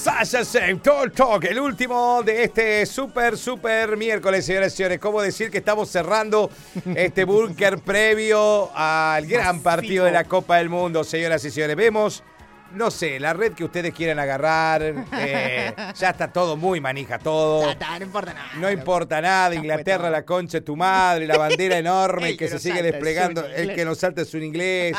Sasha Same Talk, el último de este super miércoles, señoras y señores. ¿Cómo decir que estamos cerrando este búnker previo al gran partido de la Copa del Mundo, señoras y señores? Vemos, no sé, la red que ustedes quieran agarrar, ya está todo muy manija, todo. No importa nada. No importa nada, Inglaterra, la concha de tu madre, la bandera enorme que se sigue desplegando, el que nos salta es un inglés.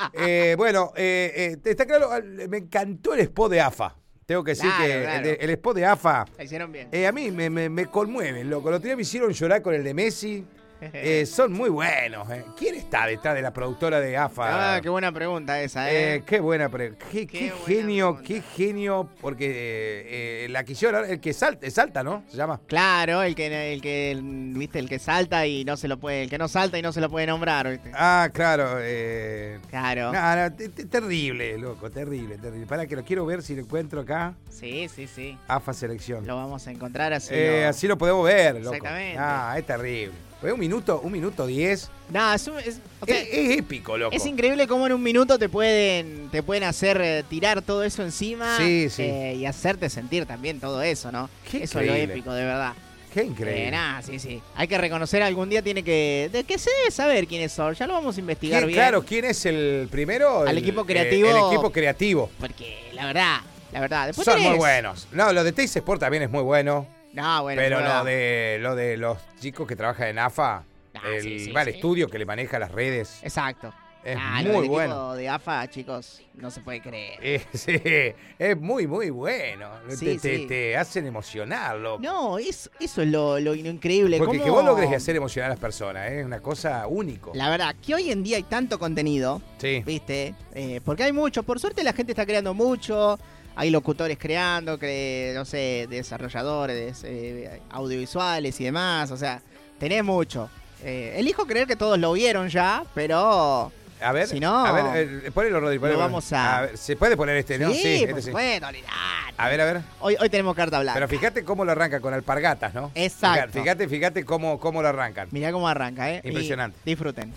Está claro, me encantó el spot de AFA. Tengo que decir que el spot de AFA, lo hicieron bien. A mí me conmueve, loco. Los otro día me hicieron llorar con el de Messi. Son muy buenos. ¿Quién está detrás de la productora de AFA? Qué buena pregunta esa, Qué buena pregunta. Qué genio, porque la quisieron, el que salta, ¿no? Se llama. Claro, el que salta y no se lo puede, el que no salta y no se lo puede nombrar, ¿viste? Ah, claro. Claro. No, terrible, loco, terrible. Para que lo quiero ver si lo encuentro acá. Sí. AFA Selección. Lo vamos a encontrar así. Así lo podemos ver, loco. Exactamente. Es terrible. Pues un minuto 10. No, es épico, loco. Es increíble cómo en un minuto te pueden hacer tirar todo eso encima. Sí. Y hacerte sentir también todo eso, ¿no? Qué eso increíble. es lo épico, de verdad. Qué increíble. Sí. Hay que reconocer, algún día tiene que se debe saber quiénes son. Ya lo vamos a investigar bien. Claro, ¿quién es el primero? Al equipo creativo. El equipo creativo. Porque la verdad. Después son muy buenos. No, lo de Teis Sport también es muy bueno. No, bueno. Pero lo de los chicos que trabajan en AFA, el estudio que le maneja las redes. Exacto. Es muy bueno. El equipo de AFA, chicos, no se puede creer. Sí, es muy bueno. Sí, te hacen emocionar, loco. No, eso es lo increíble. Porque que vos logres hacer emocionar a las personas, es una cosa única. La verdad, que hoy en día hay tanto contenido, ¿viste? Porque hay mucho. Por suerte la gente está creando mucho. Hay locutores creando, no sé, desarrolladores, audiovisuales y demás. O sea, tenés mucho. Elijo creer que todos lo vieron ya, pero... A ver, si no, ponelo, Rodri. Lo vamos a ver, ¿se puede poner este, no? Sí, por supuesto, A ver. Hoy tenemos carta blanca. Pero fíjate cómo lo arranca con alpargatas, ¿no? Exacto. Fíjate cómo lo arrancan. Mirá cómo arranca, Impresionante. Y disfruten.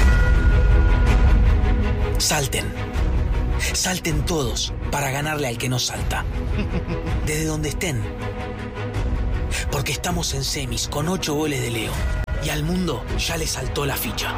Salten todos para ganarle al que no salta. Desde donde estén. Porque estamos en semis con 8 goles de Leo. Y al mundo ya le saltó la ficha.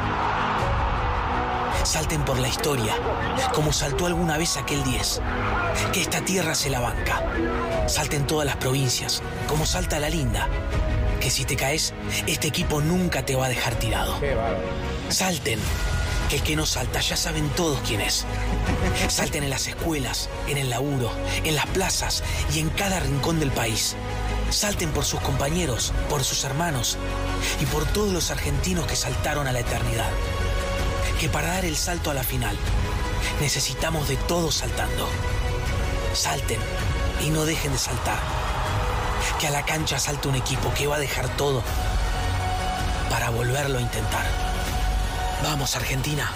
Salten por la historia, como saltó alguna vez aquel 10. Que esta tierra se la banca. Salten todas las provincias, como salta la linda. Que si te caes, este equipo nunca te va a dejar tirado. Qué bárbaro. Salten, que el que no salta ya saben todos quién es. Salten en las escuelas, en el laburo, en las plazas y en cada rincón del país. Salten por sus compañeros, por sus hermanos y por todos los argentinos que saltaron a la eternidad. Que para dar el salto a la final, necesitamos de todos saltando. Salten y no dejen de saltar. Que a la cancha salte un equipo que va a dejar todo para volverlo a intentar. Vamos, Argentina.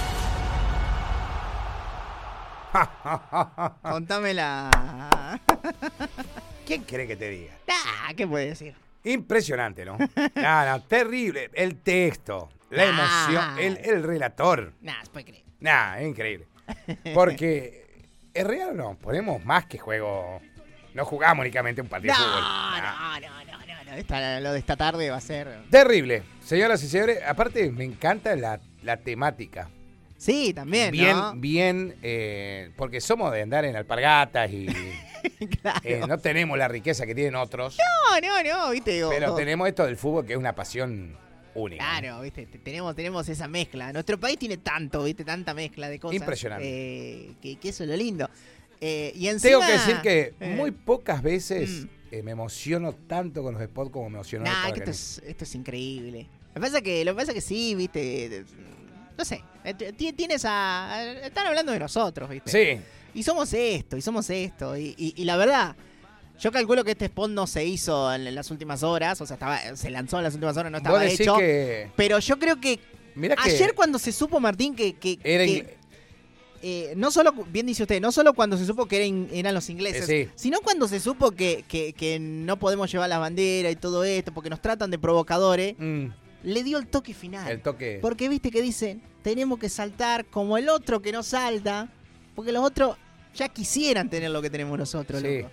Contámela. ¿Quién cree que te diga? ¿Qué puede decir? Impresionante, ¿no? No, terrible. El texto, la emoción, el relator. Se puede creer. Es increíble. Porque es real, no, ponemos más que juego. No jugamos únicamente un partido de fútbol. No. Lo de esta tarde va a ser... Terrible. Señoras y señores, aparte me encanta la temática. Sí, también, Bien, porque somos de andar en alpargatas y claro. no tenemos la riqueza que tienen otros. No, viste. Pero tenemos esto del fútbol que es una pasión única. Claro, viste, tenemos esa mezcla. Nuestro país tiene tanta mezcla de cosas. Impresionante. Que eso es lo lindo. Y encima, tengo que decir que muy pocas veces me emociono tanto con los spots como me emociono. Esto es increíble. Lo que pasa es que sí, viste... No sé, están hablando de nosotros, ¿viste? Sí. Y somos esto. Y la verdad, yo calculo que este spot no se hizo en las últimas horas. O sea, se lanzó en las últimas horas, no estaba hecho. Pero yo creo que ayer cuando se supo, Martín, que no solo, bien dice usted, no solo cuando se supo que eran los ingleses, sino cuando se supo que no podemos llevar la bandera y todo esto, porque nos tratan de provocadores... Le dio el toque final. El toque. Porque viste que dicen, tenemos que saltar como el otro que no salta, porque los otros ya quisieran tener lo que tenemos nosotros, loco.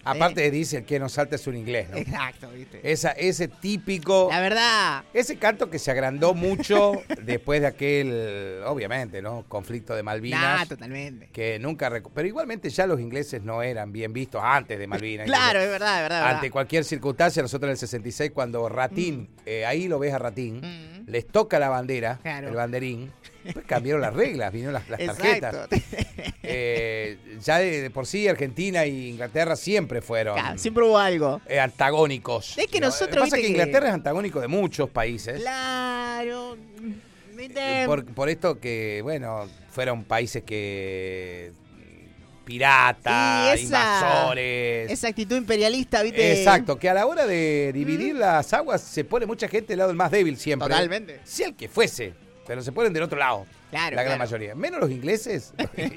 Aparte dice, el que no salta es un inglés, ¿no? Exacto, ¿viste? Ese típico... La verdad. Ese canto que se agrandó mucho después de aquel, obviamente, ¿no? Conflicto de Malvinas. Totalmente. Que nunca... Pero igualmente ya los ingleses no eran bien vistos antes de Malvinas. Claro, es verdad. Ante cualquier circunstancia, nosotros en el 66, cuando Ratín, ahí lo ves a Ratín, les toca la bandera, el banderín, pues cambiaron las reglas, vinieron las tarjetas. Ya de por sí Argentina e Inglaterra siempre fueron... Claro, siempre hubo algo. Antagónicos. Es que nosotros... Pasa que Inglaterra es antagónico de muchos países. Claro. Por esto que, bueno, fueron países que... piratas, invasores. Esa actitud imperialista, ¿viste? Exacto, que a la hora de dividir las aguas se pone mucha gente del lado del más débil siempre. Totalmente. Sea el que fuese, pero se ponen del otro lado. Claro, la gran mayoría. Menos los ingleses,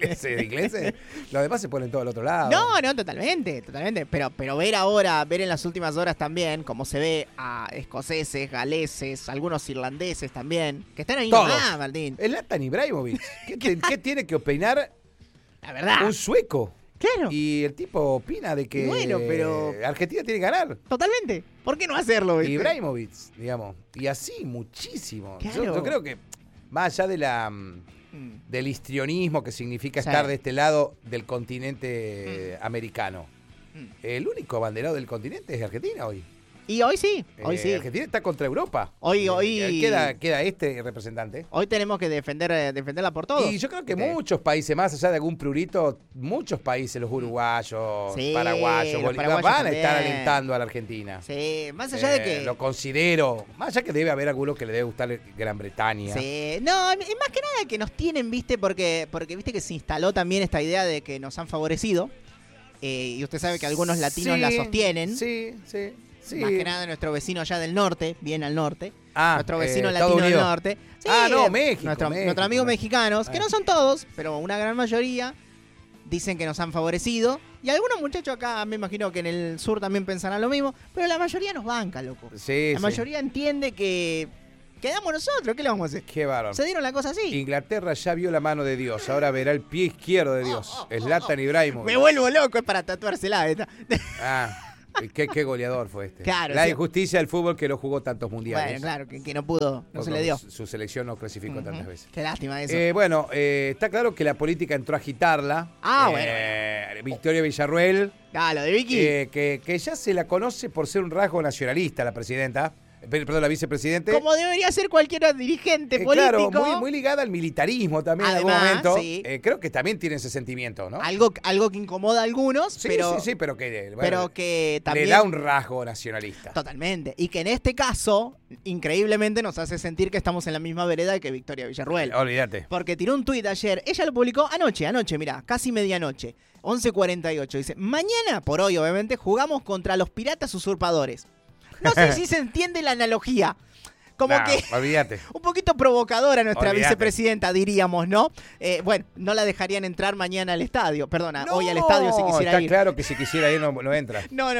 los demás se ponen todo del otro lado. No, totalmente. Pero ver en las últimas horas también, como se ve a escoceses, galeses, algunos irlandeses también, que están ahí nomás, Martín. Zlatan Ibrahimovic. ¿Qué tiene que opinar? La verdad. Un sueco. Claro. Y el tipo opina de que Argentina tiene que ganar. Totalmente. ¿Por qué no hacerlo? ¿Viste? Ibrahimovic, digamos. Y así muchísimo. Claro. Yo creo que más allá del histrionismo que significa estar de este lado del continente americano, el único abanderado del continente es Argentina hoy. Y hoy sí. Argentina está contra Europa. Hoy queda este representante. Hoy tenemos que defenderla por todo. Y yo creo que muchos países, más allá de algún prurito, muchos países, los uruguayos, paraguayos, bolivianos, van a estar alentando a la Argentina. Sí, más allá de que... Lo considero. Más allá que debe haber algunos que le debe gustar Gran Bretaña. Sí, no, es más que nada que nos tienen, ¿viste? Porque viste que se instaló también esta idea de que nos han favorecido. Y usted sabe que algunos latinos la sostienen. Sí. Más que nada nuestro vecino allá del norte, bien al norte. Nuestro vecino latino del norte. Sí, México. Nuestros amigos mexicanos, que no son todos, pero una gran mayoría, dicen que nos han favorecido. Y algunos muchachos acá, me imagino que en el sur también pensarán lo mismo, pero la mayoría nos banca, loco. La mayoría entiende que quedamos nosotros, ¿qué le vamos a hacer? Qué varón. Se dieron la cosa así. Inglaterra ya vio la mano de Dios, ahora verá el pie izquierdo de Dios. Zlatan Ibrahimovic. Me vuelvo loco, es para tatuársela esta. Qué goleador fue este. Claro, la injusticia del fútbol que no jugó tantos mundiales. Bueno, claro, que no pudo, no se le dio. Su selección no clasificó tantas veces. Qué lástima eso. Está claro que la política entró a agitarla. Victoria Villarruel. Lo de Vicky. Que ya se la conoce por ser un rasgo nacionalista, la presidenta. Perdón, la vicepresidente. Como debería ser cualquier dirigente político. Claro, muy ligada al militarismo también. Además, en algún momento. Sí. Creo que también tiene ese sentimiento, ¿no? Algo que incomoda a algunos, pero que también le da un rasgo nacionalista. Totalmente. Y que en este caso, increíblemente, nos hace sentir que estamos en la misma vereda que Victoria Villarruel. Olvídate. Porque tiró un tuit ayer. Ella lo publicó anoche, mirá, casi medianoche. 11:48. Dice, mañana, por hoy obviamente, jugamos contra los piratas usurpadores. No sé si se entiende la analogía. Olvídate. Un poquito provocadora nuestra vicepresidenta, diríamos, ¿no? No la dejarían entrar mañana al estadio. Perdona, hoy al estadio si quisiera ir. Está claro que si quisiera ir no entra. No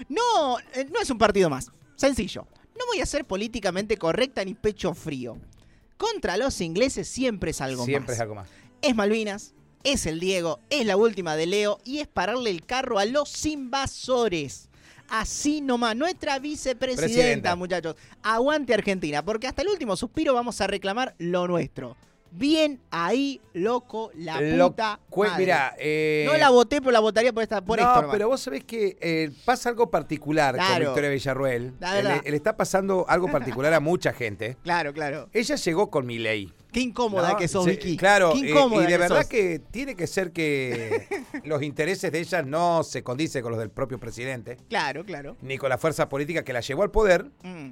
es un partido más. Sencillo. No voy a ser políticamente correcta ni pecho frío. Contra los ingleses siempre es algo más. Siempre es algo más. Es Malvinas, es el Diego, es la última de Leo y es pararle el carro a los invasores. Así nomás, nuestra vicepresidenta, muchachos. Aguante Argentina, porque hasta el último suspiro vamos a reclamar lo nuestro. Bien ahí, loco, la puta madre. Mirá, no la voté, pero la votaría por esto. No, pero vos sabés que pasa algo particular con Victoria Villarruel. Le está pasando algo particular a mucha gente. Claro. Ella llegó con Milei. Qué incómoda que sos, Vicky. Claro, Qué incómoda y de verdad que tiene que ser que los intereses de ella no se condicen con los del propio presidente. Claro. Ni con la fuerza política que la llevó al poder.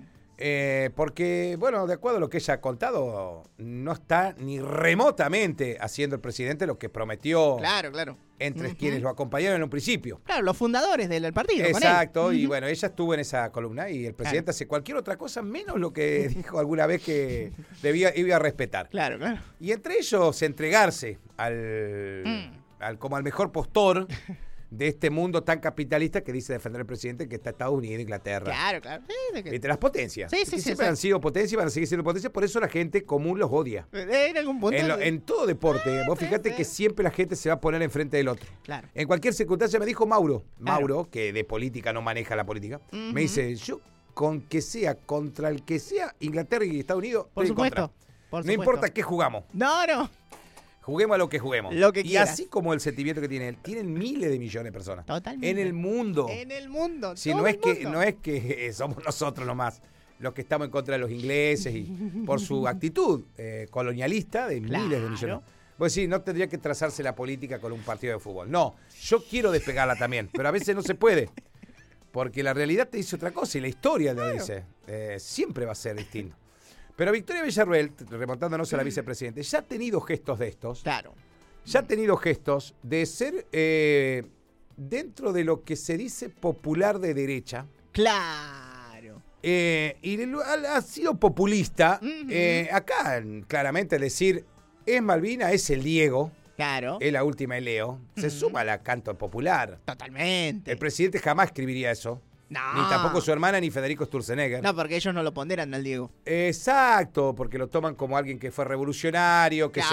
Porque, de acuerdo a lo que ella ha contado, no está ni remotamente haciendo el presidente lo que prometió. Claro. Entre quienes lo acompañaron en un principio. Claro, los fundadores del partido. Exacto, con él. Y ella estuvo en esa columna y el presidente hace cualquier otra cosa menos lo que dijo alguna vez que iba a respetar. Claro. Y entre ellos entregarse como al mejor postor. de este mundo tan capitalista que dice defender al presidente que está Estados Unidos, Inglaterra. Claro. Entre las potencias. Sí, siempre han sido potencias y van a seguir siendo potencias, por eso la gente común los odia. En algún punto. En todo deporte, vos fíjate que siempre la gente se va a poner enfrente del otro. Claro. En cualquier circunstancia me dijo Mauro, que de política no maneja la política, me dice, yo con que sea contra el que sea, Inglaterra y Estados Unidos, por supuesto. No importa qué jugamos. No. Juguemos a lo que juguemos. Lo que y quieras. así como el sentimiento que tiene él, tienen miles de millones de personas. Totalmente. En el mundo. Sí, no es que somos nosotros nomás los que estamos en contra de los ingleses y por su actitud colonialista de miles de millones. Pues sí, no tendría que trazarse la política con un partido de fútbol. No, yo quiero despegarla también, pero a veces no se puede. Porque la realidad te dice otra cosa y la historia te dice. Siempre va a ser distinto. Pero Victoria Villarruel, remontándonos a la vicepresidenta, ya ha tenido gestos de estos. Claro. Ya ha tenido gestos de ser dentro de lo que se dice popular de derecha. Claro. Y ha sido populista. Acá, claramente, decir, es Malvina, es el Diego. Claro. Es la última de Leo. Se suma al canto popular. Totalmente. El presidente jamás escribiría eso. No. Ni tampoco su hermana ni Federico Sturzenegger. No, porque ellos no lo ponderan al Diego. Exacto, porque lo toman como alguien que fue revolucionario, que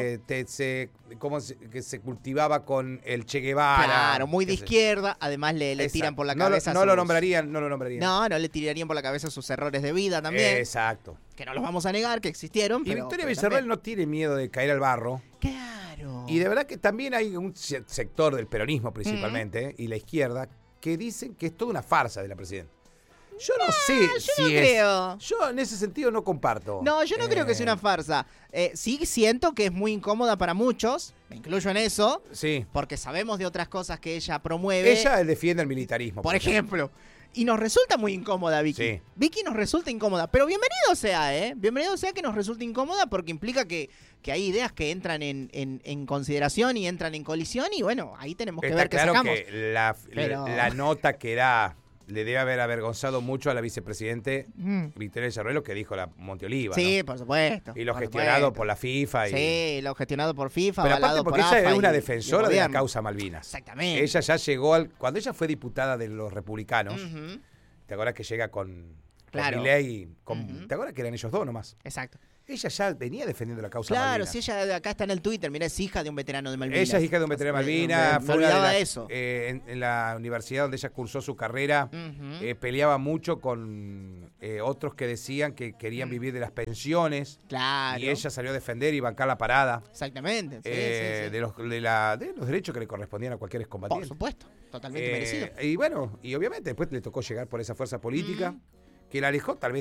claro. que se cultivaba con el Che Guevara. Claro, muy de izquierda. Además le tiran por la cabeza. No lo nombrarían. No, le tirarían por la cabeza sus errores de vida también. Exacto. Que no los vamos a negar, que existieron. Y Victoria Villarruel no tiene miedo de caer al barro. Claro. Y de verdad que también hay un sector del peronismo principalmente, y la izquierda, que dicen que es toda una farsa de la presidenta. Yo no sé si creo. Yo en ese sentido no comparto. No, yo no creo que sea una farsa. Sí siento que es muy incómoda para muchos, me incluyo en eso. Sí. Porque sabemos de otras cosas que ella promueve. Ella defiende el militarismo. Por ejemplo. Y nos resulta muy incómoda, Vicky. Sí. Vicky nos resulta incómoda. Pero bienvenido sea, Bienvenido sea que nos resulte incómoda porque implica que hay ideas que entran en consideración y entran en colisión. Y bueno, ahí tenemos que ver qué sacamos. Está claro que la nota que da le debe haber avergonzado mucho a la vicepresidente Victoria Villarruel lo que dijo la Monteoliva. Sí, ¿no? por supuesto. Y lo gestionado por la FIFA. Sí, lo gestionado por FIFA. Pero aparte porque ella es una defensora de la gobierno. causa Malvinas. Exactamente. Ella ya llegó cuando ella fue diputada de los republicanos, ¿te acuerdas que llega con Milei? ¿Te acuerdas que eran ellos dos nomás? Exacto. Ella ya venía defendiendo la causa Malvinas. Malvinas. Si ella acá está en el Twitter, mira, es hija de un veterano de Malvinas. Ella es hija de un veterano de Malvinas. Me olvidaba de eso. En la universidad donde ella cursó su carrera, peleaba mucho con otros que decían que querían vivir de las pensiones. Claro. Y ella salió a defender y bancar la parada. Exactamente. Sí. De los derechos que le correspondían a cualquier excombatiente. Por supuesto, totalmente merecido. Y bueno, y obviamente después le tocó llegar por esa fuerza política que la alejó tal vez